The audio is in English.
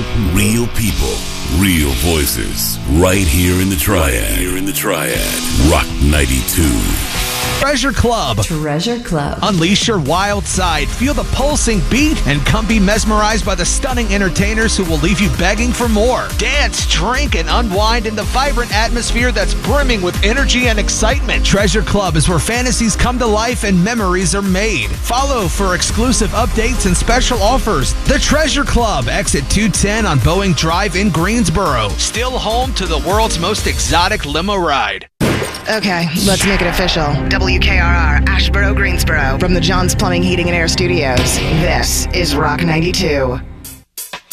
real people, real voices, right here in the Triad. Rock 92. Treasure Club. Treasure Club. Unleash your wild side. Feel the pulsing beat and come be mesmerized by the stunning entertainers who will leave you begging for more. Dance, drink, and unwind in the vibrant atmosphere that's brimming with energy and excitement. Treasure Club is where fantasies come to life and memories are made. Follow for exclusive updates and special offers. The Treasure Club, exit 210 on Boeing Drive in Greensboro. Still home to the world's most exotic limo ride. Okay, let's make it official. WKRR, Asheboro, Greensboro, from the John's Plumbing, Heating, and Air Studios. This is Rock 92.